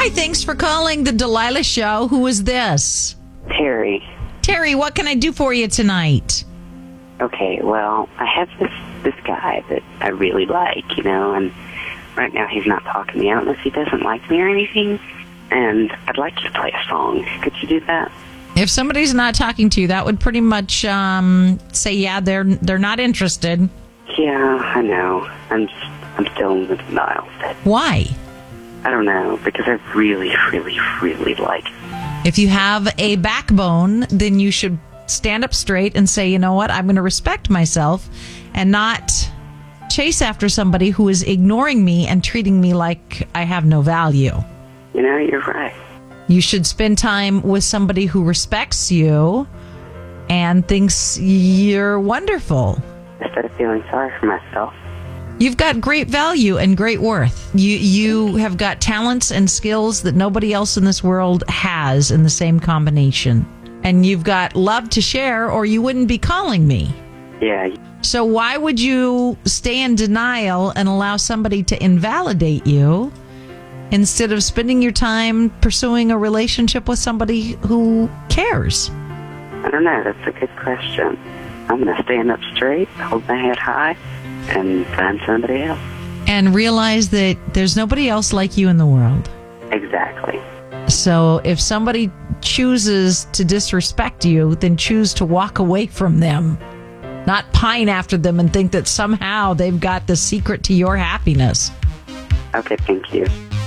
thanks for calling the Delilah Show. Who is this? Terry. Terry, what can I do for you tonight? Okay, well, I have this guy that I really like, and right now he's not talking to me. I don't know if he doesn't like me or anything, and I'd like you to play a song. Could you do that? If somebody's not talking to you, that would pretty much say, yeah, they're not interested. Yeah, I know. I'm still in the denial. Why? I don't know, because I really, really, really like him. If you have a backbone, then you should stand up straight and say, you know what, I'm going to respect myself and not chase after somebody who is ignoring me and treating me like I have no value. You're right. You should spend time with somebody who respects you and thinks you're wonderful. Instead of feeling sorry for myself. You've got great value and great worth. You have got talents and skills that nobody else in this world has in the same combination. And you've got love to share, or you wouldn't be calling me. Yeah. So why would you stay in denial and allow somebody to invalidate you instead of spending your time pursuing a relationship with somebody who cares? I don't know. That's a good question. I'm going to stand up straight, hold my head high, and find somebody else. And realize that there's nobody else like you in the world. Exactly. So if somebody chooses to disrespect you, then choose to walk away from them. Not pine after them and think that somehow they've got the secret to your happiness. Okay, thank you.